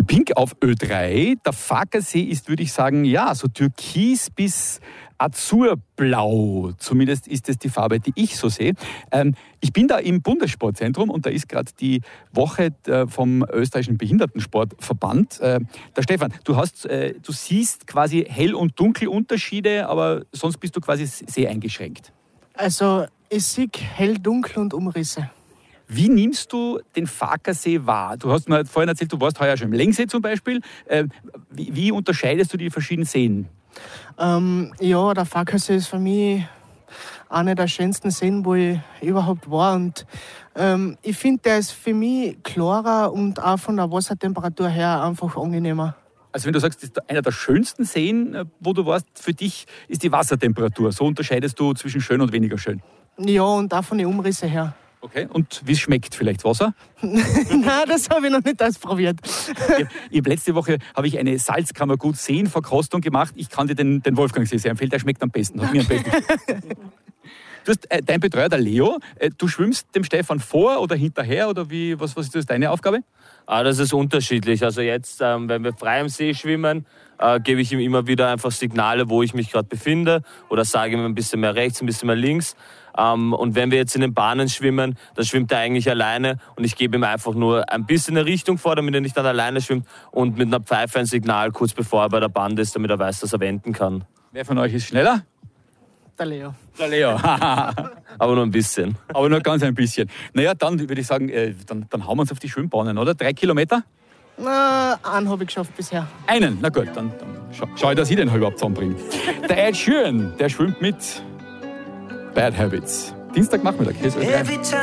Pink auf Ö3. Der Farkasee ist, würde ich sagen, ja, so türkis bis azurblau. Zumindest ist es die Farbe, die ich so sehe. Ich bin da im Bundessportzentrum und da ist gerade die Woche vom österreichischen Behindertensportverband. Der Stefan, du siehst quasi Hell- und Dunkelunterschiede, aber sonst bist du quasi sehr eingeschränkt. Also ich sehe hell, dunkel und Umrisse. Wie nimmst du den Farkasee wahr? Du hast mir vorhin erzählt, du warst heuer schon im Lengsee zum Beispiel. Wie unterscheidest du die verschiedenen Seen? Ja, der Farkasee ist für mich eine der schönsten Seen, wo ich überhaupt war. Und ich finde, der ist für mich klarer und auch von der Wassertemperatur her einfach angenehmer. Also wenn du sagst, das ist einer der schönsten Seen, wo du warst, für dich ist die Wassertemperatur. So unterscheidest du zwischen schön und weniger schön. Ja, und auch von den Umrissen her. Okay, und wie es schmeckt vielleicht Wasser? Nein, das habe ich noch nicht ausprobiert. Letzte Woche habe ich eine Salzkammergut-Seenverkostung gemacht. Ich kann dir den Wolfgangsee sehr empfehlen, der schmeckt am besten. Hat mir am besten. Du hast dein Betreuer, der Leo, du schwimmst dem Stefan vor oder hinterher oder wie? Was ist das deine Aufgabe? Das ist unterschiedlich. Also jetzt, wenn wir frei am See schwimmen, gebe ich ihm immer wieder einfach Signale, wo ich mich gerade befinde oder sage ihm ein bisschen mehr rechts, ein bisschen mehr links. Und wenn wir jetzt in den Bahnen schwimmen, dann schwimmt er eigentlich alleine und ich gebe ihm einfach nur ein bisschen eine Richtung vor, damit er nicht dann alleine schwimmt und mit einer Pfeife ein Signal kurz bevor er bei der Bande ist, damit er weiß, dass er wenden kann. Wer von euch ist schneller? Der Leo. Der Leo. Aber nur ein bisschen. Aber nur ganz ein bisschen. Naja, dann würde ich sagen, dann hauen wir uns auf die Schwimmbahnen, oder? 3 Kilometer? Einen habe ich geschafft bisher. Einen? Na gut, dann schau ich, dass ich den überhaupt zusammenbringe. Der Ed Sheeran, der schwimmt mit Bad Habits. Dienstagnachmittag, hier ist Ö3.